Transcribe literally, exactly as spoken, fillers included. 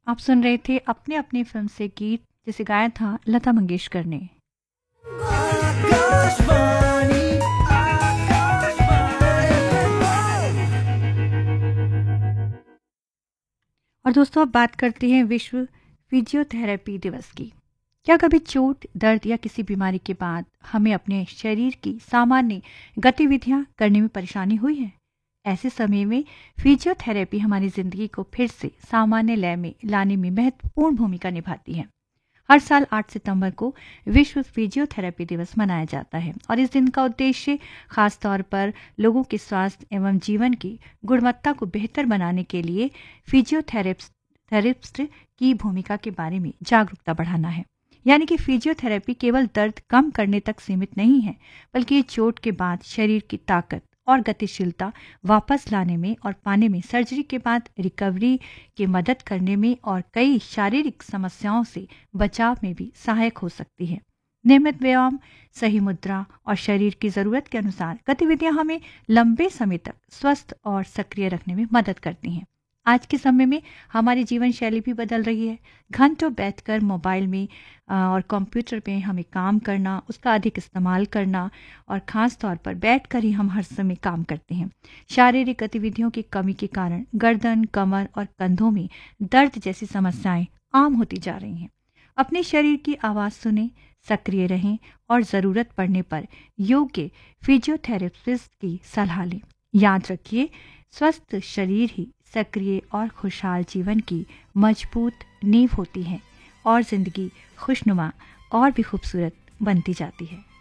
आप सुन रहे थे अपने अपने फिल्म से गीत जिसे गाया था लता मंगेशकर ने। आकाशवाणी और दोस्तों अब बात करते हैं विश्व फिजियोथेरेपी दिवस की। क्या कभी चोट, दर्द या किसी बीमारी के बाद हमें अपने शरीर की सामान्य गतिविधियां करने में परेशानी हुई है? ऐसे समय में फिजियोथेरेपी हमारी जिंदगी को फिर से सामान्य लय में लाने में महत्वपूर्ण भूमिका निभाती है। हर साल आठ सितंबर को विश्व फिजियोथेरेपी दिवस मनाया जाता है और इस दिन का उद्देश्य खास तौर पर लोगों के स्वास्थ्य एवं जीवन की गुणवत्ता को बेहतर बनाने के लिए फिजियोथेरेपिस्ट थेरेपिस्ट की भूमिका के बारे में जागरूकता बढ़ाना है। यानी कि फिजियोथेरेपी केवल दर्द कम करने तक सीमित नहीं है, बल्कि ये चोट के बाद शरीर की ताकत और गतिशीलता वापस लाने में और पाने में, सर्जरी के बाद रिकवरी की मदद करने में और कई शारीरिक समस्याओं से बचाव में भी सहायक हो सकती है। नियमित व्यायाम, सही मुद्रा और शरीर की जरूरत के अनुसार गतिविधियां हमें लंबे समय तक स्वस्थ और सक्रिय रखने में मदद करती हैं। आज के समय में हमारी जीवन शैली भी बदल रही है। घंटों बैठकर मोबाइल में आ, और कंप्यूटर पे हमें काम करना, उसका अधिक इस्तेमाल करना और ख़ास तौर पर बैठकर ही हम हर समय काम करते हैं। शारीरिक गतिविधियों की कमी के कारण गर्दन, कमर और कंधों में दर्द जैसी समस्याएं आम होती जा रही हैं। अपने शरीर की आवाज़ सुने, सक्रिय रहें और ज़रूरत पड़ने पर योग्य फिजियोथेरेपिस्ट की सलाह लें। याद रखिए, स्वस्थ शरीर ही सक्रिय और खुशहाल जीवन की मजबूत नींव होती है और जिंदगी खुशनुमा और भी खूबसूरत बनती जाती है।